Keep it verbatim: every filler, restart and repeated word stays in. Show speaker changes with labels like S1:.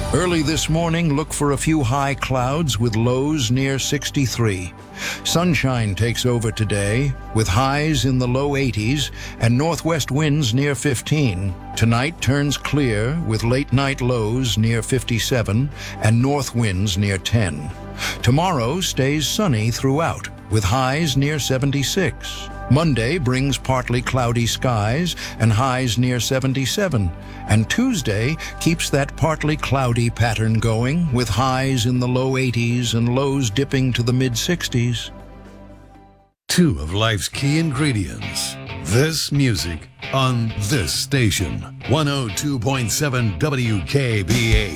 S1: Early this morning, look for a few high clouds with lows near sixty-three. Sunshine takes over today with highs in the low eighties and northwest winds near fifteen. Tonight turns clear with late night lows near fifty-seven and north winds near ten. Tomorrow stays sunny throughout with highs near seventy-six. Monday brings partly cloudy skies and highs near seventy-seven. And Tuesday keeps that partly cloudy pattern going with highs in the low eighties and lows dipping to the mid-sixties.
S2: Two of life's key ingredients. This music on this station. one oh two point seven W K B H.